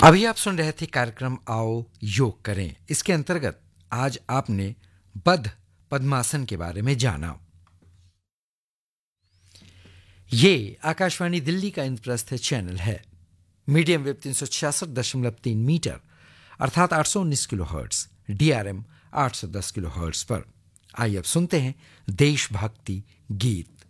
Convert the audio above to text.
अभी आप सुन रहे थे कार्यक्रम आओ योग करें। इसके अंतर्गत आज आपने बद्ध पद्मासन के बारे में जाना। ये आकाशवाणी दिल्ली का इंद्रप्रस्थ चैनल है। मीडियम वेव 366.3 मीटर अर्थात 819 kilo hertz, DRM 810 kilo hertz पर। आइए अब सुनते हैं देशभक्ति गीत।